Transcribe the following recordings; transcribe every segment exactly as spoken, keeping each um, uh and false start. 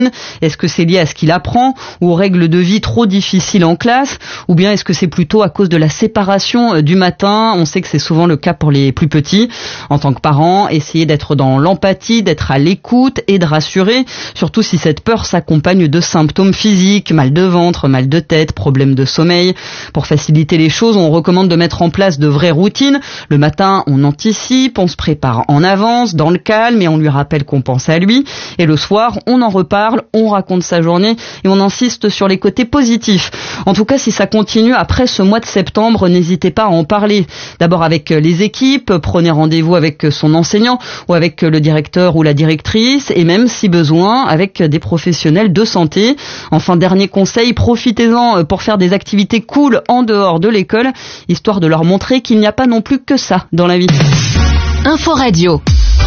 Est-ce que c'est lié à ce qu'il apprend ou aux règles de vie trop difficiles en classe, ou bien est-ce que c'est plutôt à cause de la séparation du matin? On sait que c'est souvent le cas pour les plus petits. En tant que parent, essayer d'être dans l'empathie, d'être à l'écoute et de rassurer, surtout si cette peur s'accompagne de symptômes physiques, mal de ventre, mal de tête, problèmes de sommeil. Pour faciliter les choses, on recommande de mettre en place de vraies routines. Le matin, on anticipe, on se prépare en avance, dans le calme, et on lui rappelle qu'on pense à lui. Et le soir, on en reparle, on raconte sa journée et on insiste sur les côtés positifs. En tout cas, si ça continue après ce mois de septembre, n'hésitez pas à en parler. D'abord avec les équipes, prenez rendez-vous avec son enseignant ou avec le directeur ou la directrice, et même, si besoin, avec des professionnels de santé. Enfin, dernier conseil, profitez-en pour faire des activités cool en dehors de l'école, histoire de leur montrer qu'il n'y a pas non plus que ça dans la vie. Info Radio.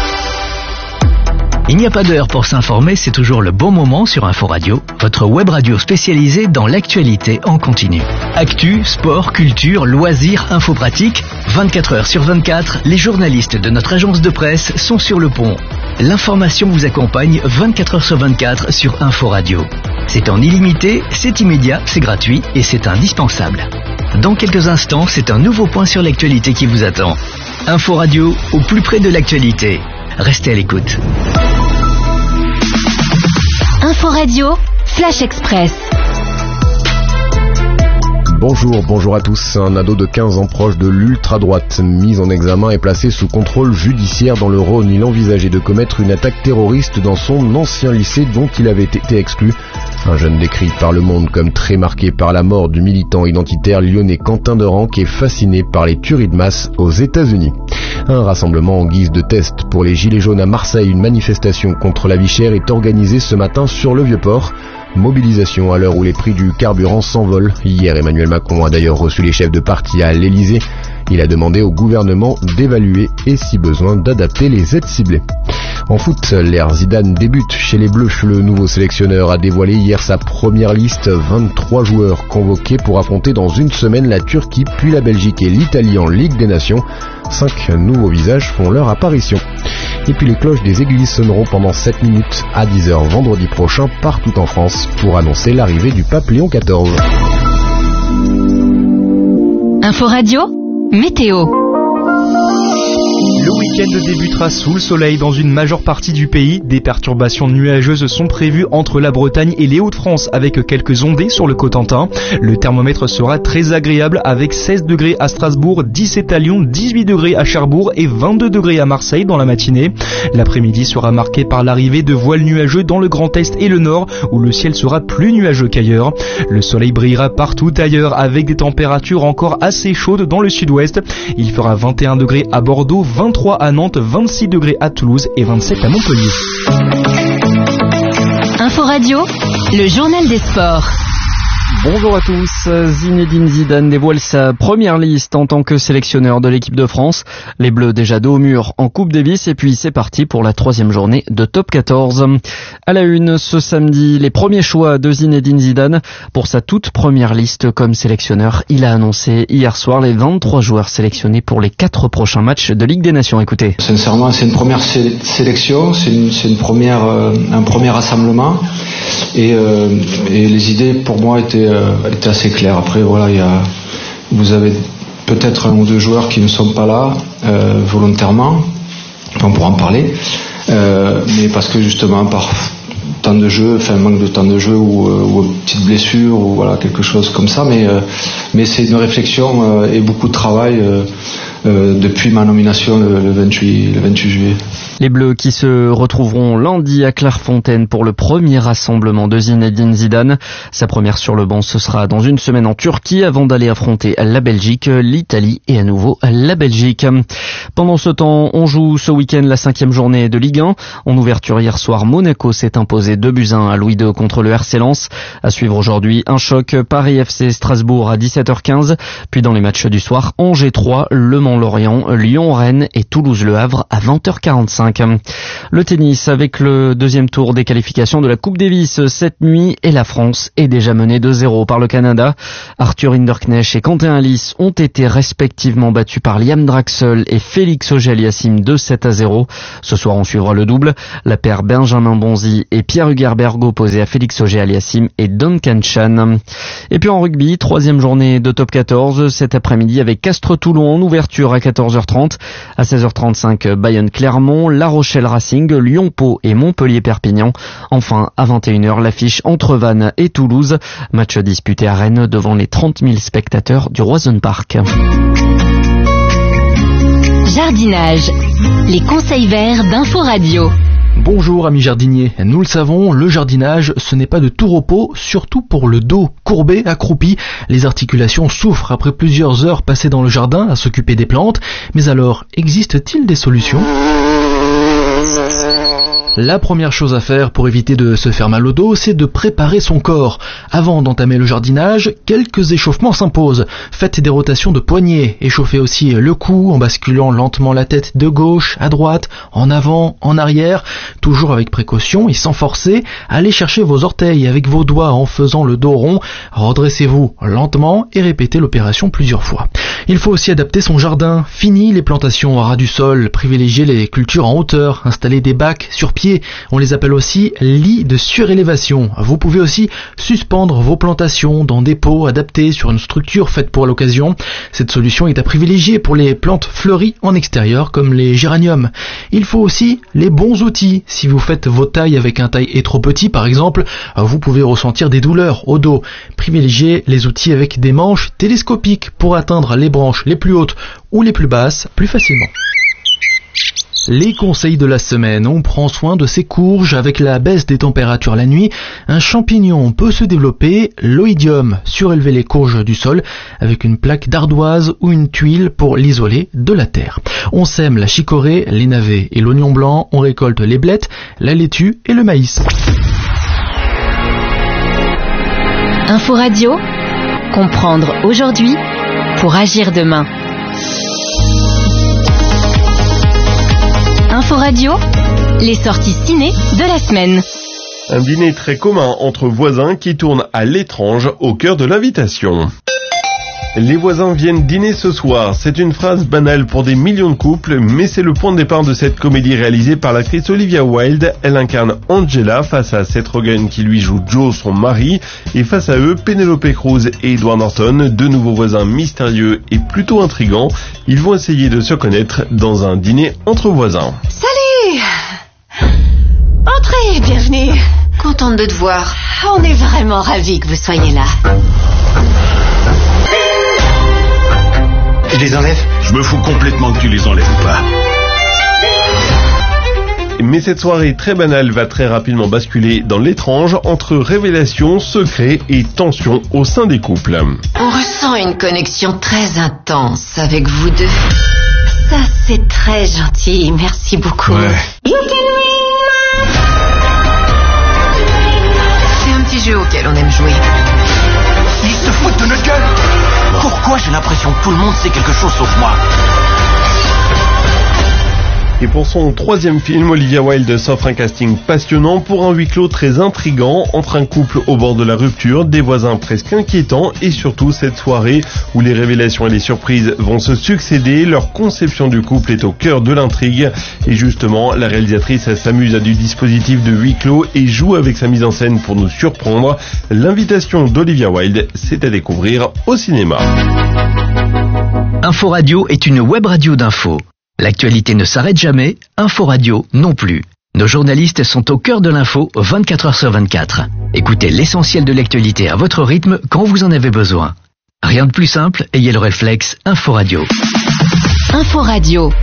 Il n'y a pas d'heure pour s'informer, c'est toujours le bon moment sur Info Radio, votre web radio spécialisée dans l'actualité en continu. Actu, sport, culture, loisirs, info pratique, vingt-quatre heures sur vingt-quatre, les journalistes de notre agence de presse sont sur le pont. L'information vous accompagne vingt-quatre heures sur vingt-quatre sur Info Radio. C'est en illimité, c'est immédiat, c'est gratuit et c'est indispensable. Dans quelques instants, c'est un nouveau point sur l'actualité qui vous attend. Info Radio, au plus près de l'actualité. Restez à l'écoute. Info Radio, Flash Express. Bonjour, bonjour à tous. Un ado de quinze ans proche de l'ultra-droite, mis en examen et placé sous contrôle judiciaire dans le Rhône. Il envisageait de commettre une attaque terroriste dans son ancien lycée dont il avait été exclu. Un jeune décrit par Le Monde comme très marqué par la mort du militant identitaire lyonnais Quentin Derenc et fasciné par les tueries de masse aux États-Unis. Un rassemblement en guise de test pour les Gilets jaunes à Marseille. Une manifestation contre la vie chère est organisée ce matin sur le Vieux-Port. Mobilisation à l'heure où les prix du carburant s'envolent. Hier, Emmanuel Macron a d'ailleurs reçu les chefs de parti à l'Elysée. Il a demandé au gouvernement d'évaluer et, si besoin, d'adapter les aides ciblées. En foot, l'ère Zidane débute chez les Bleus. Le nouveau sélectionneur a dévoilé hier sa première liste, vingt-trois joueurs convoqués pour affronter dans une semaine la Turquie, puis la Belgique et l'Italie en Ligue des Nations. Cinq nouveaux visages font leur apparition. Et puis les cloches des églises sonneront pendant sept minutes à dix heures vendredi prochain partout en France pour annoncer l'arrivée du pape Léon quatorze. Info Radio, météo. Le week-end débutera sous le soleil dans une majeure partie du pays. Des perturbations nuageuses sont prévues entre la Bretagne et les Hauts-de-France avec quelques ondées sur le Cotentin. Le thermomètre sera très agréable avec seize degrés à Strasbourg, dix-sept à Lyon, dix-huit degrés à Cherbourg et vingt-deux degrés à Marseille dans la matinée. L'après-midi sera marqué par l'arrivée de voiles nuageux dans le Grand Est et le Nord où le ciel sera plus nuageux qu'ailleurs. Le soleil brillera partout ailleurs avec des températures encore assez chaudes dans le sud-ouest. Il fera vingt et un degrés à Bordeaux, vingt-trois à Nantes, vingt-six degrés à Toulouse et vingt-sept à Montpellier. Info Radio, le journal des sports. Bonjour à tous. Zinedine Zidane dévoile sa première liste en tant que sélectionneur de l'équipe de France. Les Bleus déjà dos au mur en Coupe Davis et puis c'est parti pour la troisième journée de Top quatorze. À la une, ce samedi, les premiers choix de Zinedine Zidane. Pour sa toute première liste comme sélectionneur, il a annoncé hier soir les vingt-trois joueurs sélectionnés pour les quatre prochains matchs de Ligue des Nations. Écoutez. Sincèrement, c'est une première sé- sélection, c'est une, c'est une première, euh, un premier rassemblement et, euh, et les idées pour moi étaient Elle était assez claire. Après, voilà, il y a, vous avez peut-être un ou deux joueurs qui ne sont pas là euh, volontairement. On pourra en parler, euh, mais parce que justement par temps de jeu, enfin manque de temps de jeu ou, euh, ou une petite blessure ou voilà quelque chose comme ça. Mais euh, mais c'est une réflexion euh, et beaucoup de travail euh, euh, depuis ma nomination le, le vingt-huit le vingt-huit juillet. Les Bleus qui se retrouveront lundi à Clairefontaine pour le premier rassemblement de Zinedine Zidane. Sa première sur le banc, ce sera dans une semaine en Turquie avant d'aller affronter la Belgique, l'Italie et à nouveau la Belgique. Pendant ce temps, on joue ce week-end la cinquième journée de Ligue un. En ouverture hier soir, Monaco s'est imposé deux buts à un à Louis deux contre le R C Lens. À suivre aujourd'hui, un choc Paris F C Strasbourg à dix-sept heures quinze. Puis dans les matchs du soir, Angers trois, Le Mans Lorient, Lyon Rennes et Toulouse Le Havre à vingt heures quarante-cinq. cinq. Le tennis avec le deuxième tour des qualifications de la Coupe Davis cette nuit et la France est déjà menée deux zéro par le Canada. Arthur Hinderknecht et Quentin Halys ont été respectivement battus par Liam Draxl et Félix Auger-Aliassime de sept à zéro. Ce soir on suivra le double. La paire Benjamin Bonzi et Pierre Hugerberg opposés à Félix Auger-Aliassime et Duncan Chan. Et puis en rugby, troisième journée de top quatorze cet après-midi avec Castres-Toulon en ouverture à quatorze heures trente. À seize heures trente-cinq, Bayonne-Clermont, La Rochelle-Racing, Lyon-Pau et Montpellier-Perpignan. Enfin, à vingt et une heures, l'affiche entre Vannes et Toulouse. Match disputé à Rennes devant les trente mille spectateurs du Roison Park. Jardinage. Les conseils verts d'Info Radio. Bonjour amis jardiniers, nous le savons, le jardinage ce n'est pas de tout repos, surtout pour le dos. Courbé, accroupi, les articulations souffrent après plusieurs heures passées dans le jardin à s'occuper des plantes. Mais alors, existe-t-il des solutions ? La première chose à faire pour éviter de se faire mal au dos, c'est de préparer son corps. Avant d'entamer le jardinage, quelques échauffements s'imposent. Faites des rotations de poignets, échauffez aussi le cou en basculant lentement la tête de gauche à droite, en avant, en arrière, toujours avec précaution et sans forcer. Allez chercher vos orteils avec vos doigts en faisant le dos rond. Redressez-vous lentement et répétez l'opération plusieurs fois. Il faut aussi adapter son jardin. Fini les plantations au ras du sol, privilégiez les cultures en hauteur, installez des bacs sur pied. On les appelle aussi lits de surélévation. Vous pouvez aussi suspendre vos plantations dans des pots adaptés sur une structure faite pour l'occasion. Cette solution est à privilégier pour les plantes fleuries en extérieur comme les géraniums. Il faut aussi les bons outils. Si vous faites vos tailles avec un taille trop petit par exemple, vous pouvez ressentir des douleurs au dos. Privilégiez les outils avec des manches télescopiques pour atteindre les branches les plus hautes ou les plus basses plus facilement. Les conseils de la semaine, on prend soin de ses courges avec la baisse des températures la nuit. Un champignon peut se développer, l'oïdium, surélever les courges du sol avec une plaque d'ardoise ou une tuile pour l'isoler de la terre. On sème la chicorée, les navets et l'oignon blanc, on récolte les blettes, la laitue et le maïs. Info Radio, comprendre aujourd'hui pour agir demain. Info Radio, les sorties ciné de la semaine. Un dîner très commun entre voisins qui tourne à l'étrange au cœur de l'invitation. Les voisins viennent dîner ce soir. C'est une phrase banale pour des millions de couples, mais c'est le point de départ de cette comédie réalisée par l'actrice Olivia Wilde. Elle incarne Angela face à Seth Rogen qui lui joue Joe, son mari, et face à eux, Penelope Cruz et Edward Norton, deux nouveaux voisins mystérieux et plutôt intrigants. Ils vont essayer de se connaître dans un dîner entre voisins. Salut! Entrez, bienvenue. Contente de te voir. On est vraiment ravis que vous soyez là. Je les enlève ? Je me fous complètement que tu les enlèves ou pas. Mais cette soirée très banale va très rapidement basculer dans l'étrange entre révélations, secrets et tensions au sein des couples. On ressent une connexion très intense avec vous deux. Ça, c'est très gentil. Merci beaucoup. Ouais. C'est un petit jeu auquel on aime jouer. Ils se foutent de notre gueule. Pourquoi j'ai l'impression que tout le monde sait quelque chose sauf moi ? Et pour son troisième film, Olivia Wilde s'offre un casting passionnant pour un huis clos très intrigant entre un couple au bord de la rupture, des voisins presque inquiétants et surtout cette soirée où les révélations et les surprises vont se succéder. Leur conception du couple est au cœur de l'intrigue et justement la réalisatrice s'amuse à du dispositif de huis clos et joue avec sa mise en scène pour nous surprendre. L'invitation d'Olivia Wilde, c'est à découvrir au cinéma. Info Radio est une web radio d'info. L'actualité ne s'arrête jamais, Info Radio non plus. Nos journalistes sont au cœur de l'info vingt-quatre heures sur vingt-quatre. Écoutez l'essentiel de l'actualité à votre rythme quand vous en avez besoin. Rien de plus simple, ayez le réflexe Info Radio. Info Radio.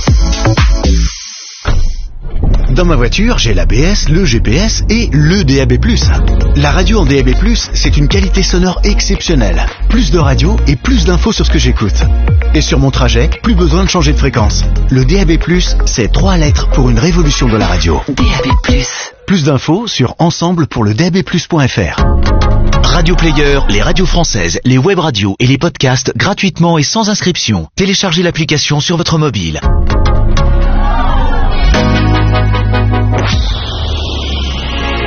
Dans ma voiture, j'ai l'A B S, le G P S et le D A B plus. La radio en D A B plus, c'est une qualité sonore exceptionnelle. Plus de radio et plus d'infos sur ce que j'écoute. Et sur mon trajet, plus besoin de changer de fréquence. Le D A B plus, c'est trois lettres pour une révolution de la radio. D A B plus. Plus d'infos sur ensemble pour le D A B plus point F R. Radio Player, les radios françaises, les web radios et les podcasts gratuitement et sans inscription. Téléchargez l'application sur votre mobile.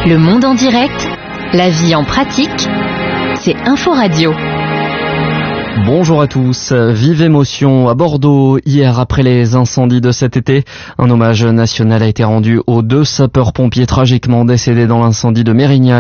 Le monde en direct, la vie en pratique, c'est Info Radio. Bonjour à tous. Vive émotion à Bordeaux. Hier, après les incendies de cet été, un hommage national a été rendu aux deux sapeurs-pompiers tragiquement décédés dans l'incendie de Mérignac.